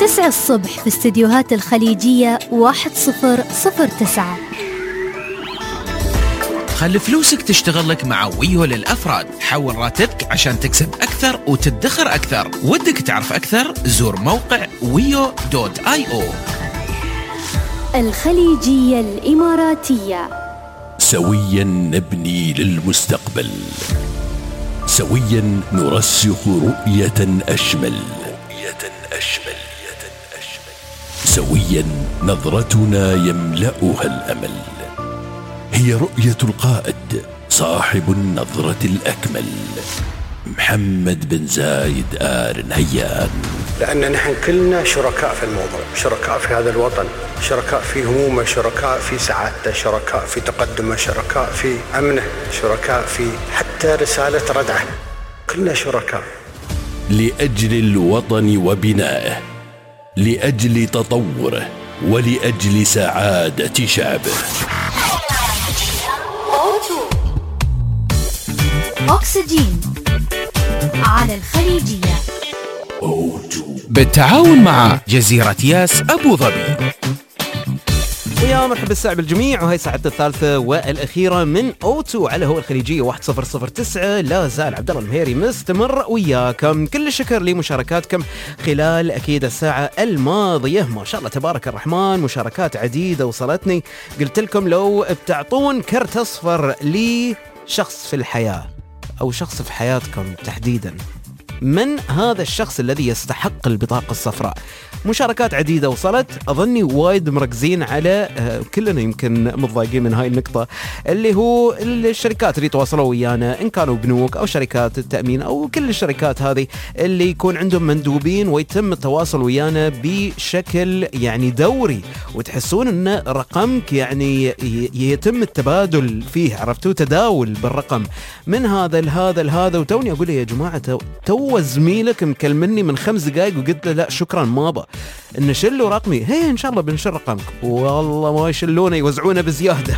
9 الصبح في استديوهات الخليجية 1009. خلي فلوسك تشتغل لك مع ويو للأفراد. حول راتبك عشان تكسب أكثر وتدخر أكثر. ودك تعرف أكثر؟ زور موقع wio.io. الخليجية الإماراتية. سويا نبني للمستقبل، سويا نرسخ رؤية أشمل، سويا نظرتنا يملأها الأمل. هي رؤية القائد صاحب النظرة الأكمل، محمد بن زايد آل نهيان. لأن نحن كلنا شركاء في الموضوع، شركاء في هذا الوطن، شركاء في همومه، شركاء في سعادته، شركاء في تقدمه، شركاء في أمنه، شركاء في حتى رسالة ردعه، كلنا شركاء. لأجل الوطن وبنائه، لأجل تطوره، ولأجل سعادة شعبه. أكسجين على الخليجية بالتعاون مع جزيرة ياس أبو ظبي. ويا مرحبا الساعة بالجميع، وهي ساعتنا الثالثة والأخيرة من أوتو على هو الخليجية 1009. لا زال عبد الله المهيري مستمر وياكم. كل الشكر لمشاركاتكم خلال أكيد الساعة الماضية. ما شاء الله تبارك الرحمن، مشاركات عديدة وصلتني. قلت لكم لو بتعطون كرت أصفر لشخص في الحياة أو شخص في حياتكم تحديدا، من هذا الشخص الذي يستحق البطاقة الصفراء؟ مشاركات عديدة وصلت، أظني وايد مركزين على كلنا يمكن متضايقين من هاي النقطة، اللي هو الشركات اللي تواصلوا ويانا، إن كانوا بنوك أو شركات التأمين أو كل الشركات هذه اللي يكون عندهم مندوبين ويتم التواصل ويانا بشكل يعني دوري، وتحسون أن رقمك يعني يتم التبادل فيه، عرفتوا، تداول بالرقم من هذا لهذا لهذا. وتوني أقول يا جماعة، تو زميلك مكلمني من 5 دقائق وقلت له لا شكرا مابا نشلوا رقمي. هي ان شاء الله بنشل رقمك، والله ما يشلونه يوزعونه بزياده.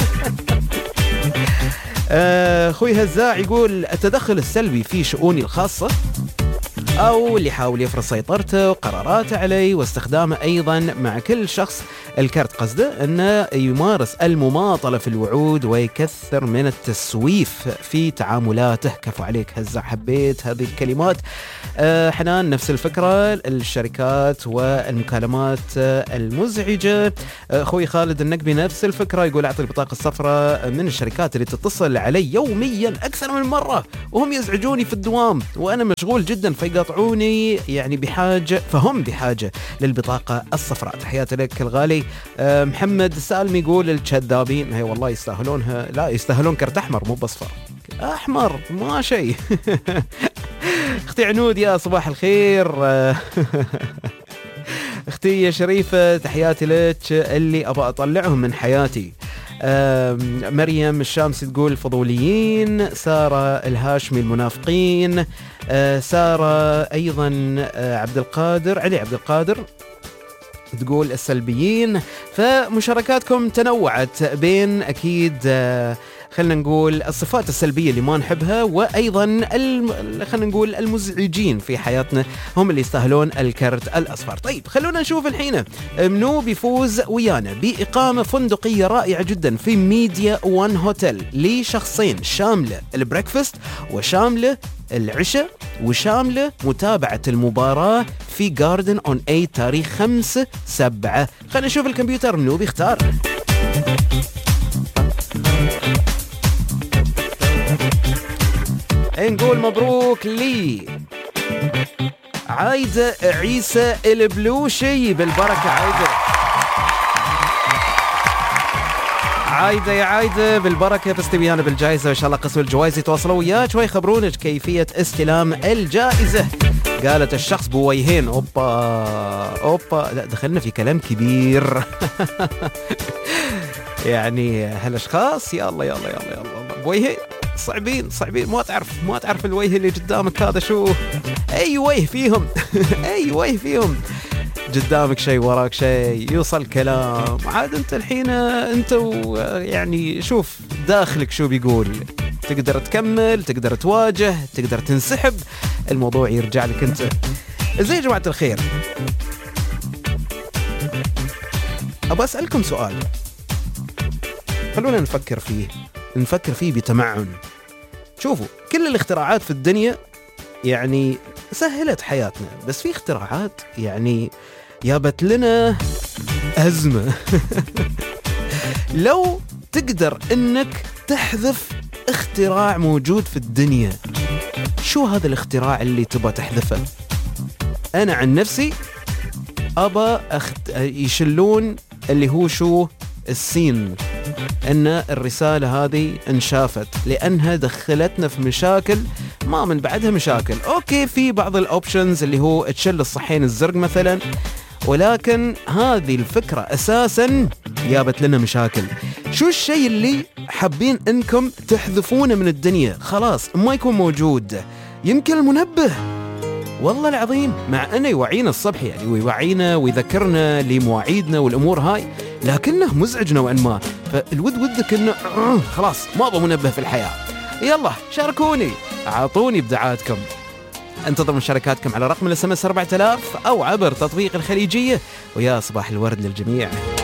اخوي هزاع يقول التدخل السلبي في شؤوني الخاصه، أو اللي يحاول يفرض سيطرته وقراراته علي واستخدامه أيضا مع كل شخص. الكارت قصده أنه يمارس المماطلة في الوعود ويكثر من التسويف في تعاملاته. كفو عليك هزع، حبيت هذه الكلمات. حنان نفس الفكرة، الشركات والمكالمات المزعجة. أخوي خالد النقبي نفس الفكرة، يقول أعطي البطاقة الصفراء من الشركات اللي تتصل علي يوميا أكثر من مرة وهم يزعجوني في الدوام وأنا مشغول جدا فيقاطعوني، يعني فهم بحاجة للبطاقة الصفراء. تحياتي لك الغالي. محمد السالم يقول الكذابين، هي والله يستاهلونها، لا يستاهلون كرت أحمر مو بصفر، أحمر ما شيء. اختي عنود يا صباح الخير. اختي يا شريفة تحياتي لك اللي أبغى أطلعهم من حياتي. مريم الشامسي تقول فضوليين. سارة الهاشمي المنافقين. سارة أيضا عبد القادر، علي عبد القادر تقول السلبيين. فمشاركاتكم تنوعت بين أكيد خلنا نقول الصفات السلبية اللي ما نحبها، وأيضا خلنا نقول المزعجين في حياتنا هم اللي يستاهلون الكرت الأصفر. طيب خلونا نشوف الحين منو بيفوز ويانا بإقامة فندقية رائعة جدا في ميديا وان هوتيل لشخصين، شاملة البريكفاست وشاملة العشاء وشاملة متابعة المباراة في جاردن اون اي تاريخ 5/7. خلينا نشوف الكمبيوتر منو بيختار. نقول مبروك لي عايدة عيسى البلوشي، بالبركة عايدة يا عايدة بالبركة، فزتي ويانا بالجائزة. وإن شاء الله قسم الجوائز يتواصلوا وياك ويخبرونك كيفية استلام الجائزة. قالت الشخص بويهين. أوبا لا دخلنا في كلام كبير. يعني هالأشخاص يا الله بويهين صعبين ما تعرف الوجه اللي قدامك هذا شو، أي وجه فيهم. أي وجه فيهم، قدامك شيء وراك شيء، يوصل كلام عاد. انت الحين انت يعني شوف داخلك شو بيقول، تقدر تكمل، تقدر تواجه، تقدر تنسحب، الموضوع يرجع لك انت. زي جماعة الخير أبغى أسألكم سؤال، خلونا نفكر فيه بتمعن. شوفوا، كل الاختراعات في الدنيا يعني سهلت حياتنا، بس في اختراعات يعني جابت لنا أزمة. لو تقدر انك تحذف اختراع موجود في الدنيا، شو هذا الاختراع اللي تبغى تحذفه؟ انا عن نفسي ابى يشلون اللي هو شو السين، ان الرسالة هذه انشافت لانها دخلتنا في مشاكل ما من بعدها مشاكل. اوكي، في بعض الاوبشنز اللي هو تشل الصحين الزرق مثلا، ولكن هذه الفكرة اساسا جابت لنا مشاكل. شو الشيء اللي حابين انكم تحذفونه من الدنيا خلاص ما يكون موجود؟ يمكن المنبه، والله العظيم، مع انه يوعينا الصبح يعني ويوعينا ويذكرنا لمواعيدنا والامور هاي، لكنه مزعج نوعا ما، فالودك انه خلاص ما ابغى منبه في الحياة. يلا شاركوني، اعطوني ابداعاتكم، انتظر مشاركاتكم على رقم الSMS 4000 او عبر تطبيق الخليجية، ويا صباح الورد للجميع.